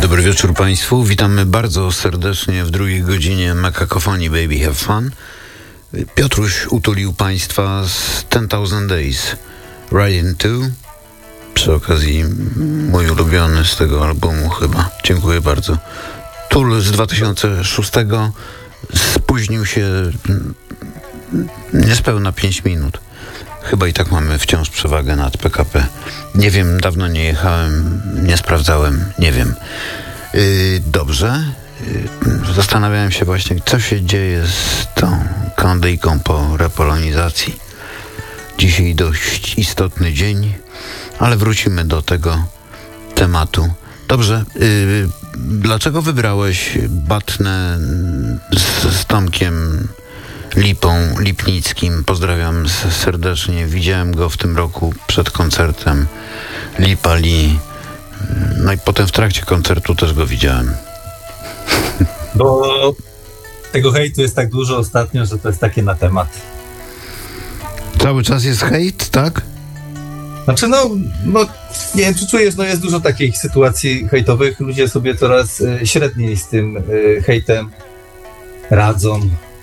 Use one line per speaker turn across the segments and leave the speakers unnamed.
Dobry wieczór Państwu. Witamy bardzo serdecznie w drugiej godzinie Makakofonii Baby Have Fun. Piotruś utulił Państwa z 10,000 Days Right Into. Przy okazji mój ulubiony z tego albumu chyba. Dziękuję bardzo. Tool z 2006. Spóźnił się niespełna 5 minut. Chyba i tak mamy wciąż przewagę nad PKP. Nie wiem, dawno nie jechałem, nie sprawdzałem, nie wiem. Dobrze. Zastanawiałem się właśnie, co się dzieje z tą Kandyjką po repolonizacji. Dzisiaj dość istotny dzień, ale wrócimy do tego tematu. Dobrze. Dlaczego wybrałeś Batnę z Tomkiem Lipnickim? Pozdrawiam serdecznie. Widziałem go w tym roku przed koncertem Lipa Lee. No i potem w trakcie koncertu też go widziałem.
Bo tego hejtu jest tak dużo ostatnio, że to jest takie na temat.
Cały czas jest hejt, tak?
Znaczy no nie wiem, czy czujesz, jest dużo takich sytuacji hejtowych. Ludzie sobie coraz średniej z tym hejtem radzą.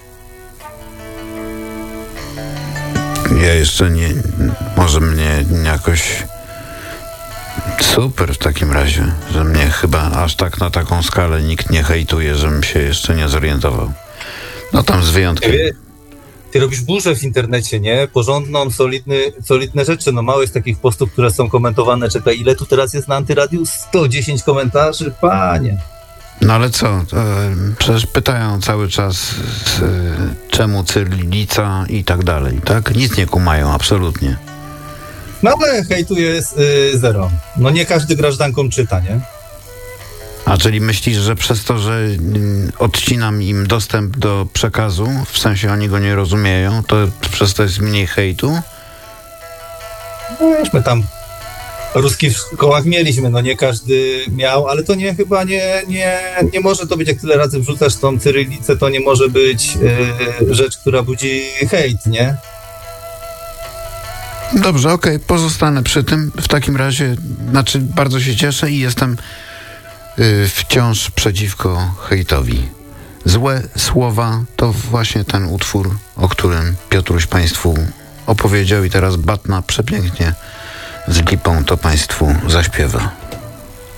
Ja jeszcze nie... Może mnie jakoś... Super w takim razie, że mnie chyba aż tak na taką skalę nikt nie hejtuje, żebym się jeszcze nie zorientował. No tam z wyjątkiem.
Ty robisz burzę w internecie, nie? Porządną, solidne rzeczy. No mało jest takich postów, które są komentowane. Czekaj, ile tu teraz jest na Antyradiu? 110 komentarzy? Panie!
No ale co? Przecież pytają cały czas czemu cyrylica i tak dalej, tak? Nic nie kumają, absolutnie.
No ale hejtu jest zero. No nie każdy grażdanką czyta, nie?
A czyli myślisz, że przez to, że odcinam im dostęp do przekazu, w sensie oni go nie rozumieją, to przez to jest mniej hejtu?
No już my tam ruski w szkołach mieliśmy, no nie każdy miał, ale to chyba nie może to być, jak tyle razy wrzucasz tą cyrylicę, to nie może być rzecz, która budzi hejt, nie?
Dobrze, okej, pozostanę przy tym. W takim razie, bardzo się cieszę i jestem wciąż przeciwko hejtowi. Złe słowa to właśnie ten utwór, o którym Piotruś Państwu opowiedział i teraz Batna przepięknie z Lipą to Państwu zaśpiewa.